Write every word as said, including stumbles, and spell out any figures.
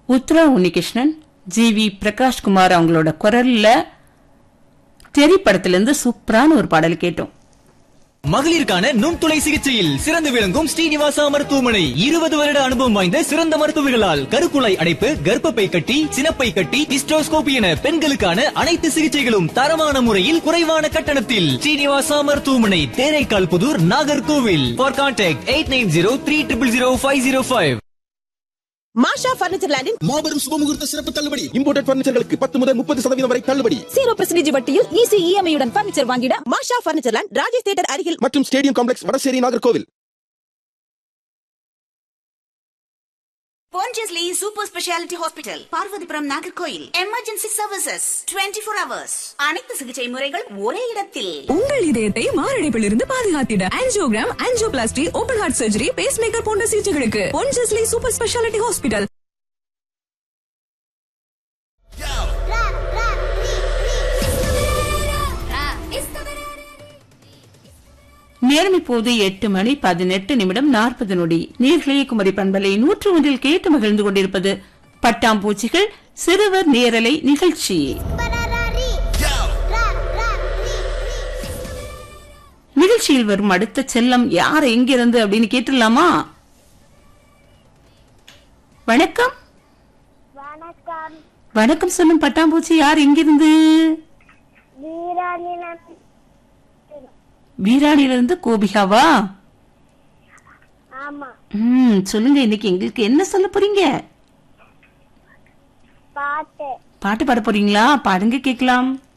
Uthra Unnikrishnan, G we Prakash Kumar அவங்களோட குரல்ல திரைப்படத்திலிருந்து சூப்பரான ஒரு பாடல் கேட்டோம். மகளிருக்கான நுண்துளை சிகிச்சையில் சிறந்து விளங்கும் ஸ்ரீனிவாசா மருத்துவமனை இருபது வருட அனுபவம் வாய்ந்த சிறந்த மருத்துவர்களால் கருக்குழாய் அடைப்பு, கர்ப்பப்பை கட்டி, சினப்பை கட்டி, ஹிஸ்டோஸ்கோபி என பெண்களுக்கான அனைத்து சிகிச்சைகளும் தரமான முறையில் குறைவான கட்டணத்தில். ஸ்ரீனிவாசா மருத்துவமனை, Theraikkal Pudur, Nagercoil. For contact eight nine zero three triple zero five zero five. Masha furniture லேண்டின் மாபெரும் சுபமுகூர்த்த சிறப்பு தள்ளுபடி. இம்போர்ட்டட் பர்னிச்சர்களுக்கு பத்து முதல் முப்பது சதவீதம் வரை தள்ளுபடி. ஜீரோ பர்சன்டேஜ் வட்டியில் ஈஸி இஎம்ஐ உடன் பர்னிச்சர் வாங்கிட மாஷா பர்னிச்சர் லேண்ட், ராஜேஷ் தியேட்டர் அருகில் மற்றும் stadium complex, Vadasery, Nagercoil. Pondicherry Super Speciality Hospital, Parvathipuram, Nagercoil. Emergency services twenty four hours. அனைத்து சிகிச்சை முறைகள் ஒரே இடத்தில். உங்கள் இதயத்தை மாரடைப்பில் இருந்து பாதுகாத்திட angiogram, angioplasty, open heart surgery, base maker போன்ற சிகிச்சைகளுக்கு பொன்ஜஸ்லி சூப்பர் ஸ்பெஷாலிட்டி ஹாஸ்பிட்டல். நேரம் இப்போது எட்டு மணி பதினெட்டு நிமிடம் நாற்பது நொடி. நீர்களே குமரி பண்பலை நூற்று ஒன்றில் கேட்டு மகிழ்ந்து கொண்டிருப்பது பட்டாம்பூச்சிகள் சிறுவர் நேரலை நிகழ்ச்சி. நிகழ்ச்சியில் வரும் அடுத்த செல்லம் யார், எங்கிருந்து அப்படின்னு கேட்டுடலாமா? வணக்கம். வணக்கம் சொல்லும் பட்டாம்பூச்சி, யார், எங்கிருந்து? வீராணிலிருந்து கோபிகாவா? ம், சொல்லுங்க, இன்னைக்கு எங்களுக்கு என்ன சொல்ல போறீங்க? பாட்டு பாட போறீங்களா? பாடுங்க கேக்கலாம்.